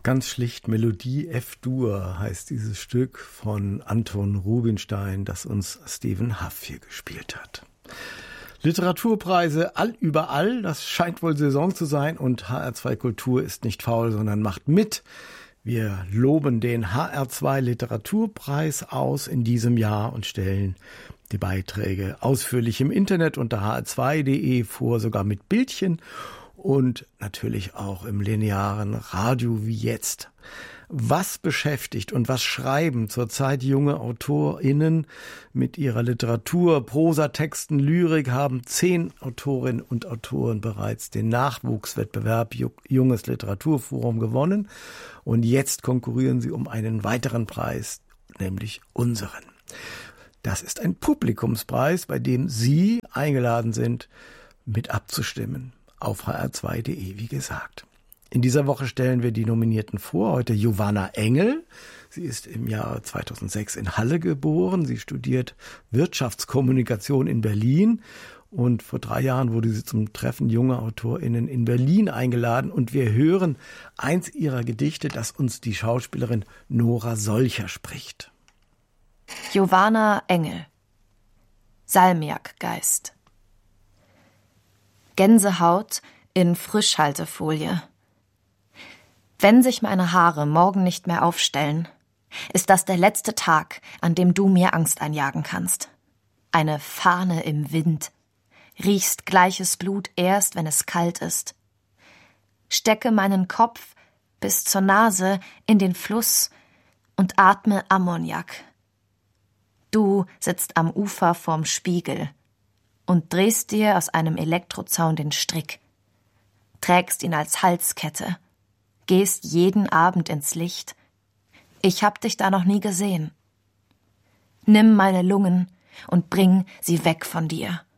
Ganz schlicht Melodie F-Dur heißt dieses Stück von Anton Rubinstein, das uns Stephen Huff hier gespielt hat. Literaturpreise überall, das scheint wohl Saison zu sein und HR2 Kultur ist nicht faul, sondern macht mit. Wir loben den HR2 Literaturpreis aus in diesem Jahr und stellen die Beiträge ausführlich im Internet unter hr2.de vor, sogar mit Bildchen. Und natürlich auch im linearen Radio wie jetzt. Was beschäftigt und was schreiben zurzeit junge AutorInnen mit ihrer Literatur, Prosatexten, Lyrik, haben 10 Autorinnen und Autoren bereits den Nachwuchswettbewerb Junges Literaturforum gewonnen. Und jetzt konkurrieren sie um einen weiteren Preis, nämlich unseren. Das ist ein Publikumspreis, bei dem Sie eingeladen sind, mit abzustimmen. Auf hr2.de, wie gesagt. In dieser Woche stellen wir die Nominierten vor. Heute Giovanna Engel. Sie ist im Jahr 2006 in Halle geboren. Sie studiert Wirtschaftskommunikation in Berlin. Und vor 3 Jahren wurde sie zum Treffen junger AutorInnen in Berlin eingeladen. Und wir hören eins ihrer Gedichte, das uns die Schauspielerin Nora Solcher spricht. Giovanna Engel. Salmiakgeist. Gänsehaut in Frischhaltefolie. Wenn sich meine Haare morgen nicht mehr aufstellen, ist das der letzte Tag, an dem du mir Angst einjagen kannst. Eine Fahne im Wind. Riechst gleiches Blut erst, wenn es kalt ist. Stecke meinen Kopf bis zur Nase in den Fluss und atme Ammoniak. Du sitzt am Ufer vorm Spiegel und drehst dir aus einem Elektrozaun den Strick, trägst ihn als Halskette, gehst jeden Abend ins Licht. Ich hab dich da noch nie gesehen. Nimm meine Lungen und bring sie weg von dir.